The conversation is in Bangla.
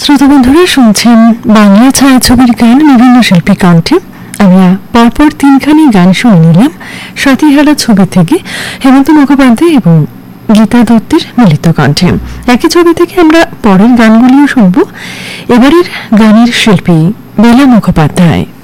শ্রোতা বন্ধুরা শুনছেন বাংলা ছায়াছবির গান বিভিন্ন শিল্পী কণ্ঠে। আমরা পরপর তিনখানি গান শুনে নিলাম স্বাতীহারা ছবি থেকে হেমন্ত মুখোপাধ্যায় এবং গীতা দত্তের মিলিত কণ্ঠে। একই ছবি থেকে আমরা পরের গানগুলিও শুনব। এবারের গানের শিল্পী বেলা মুখোপাধ্যায়।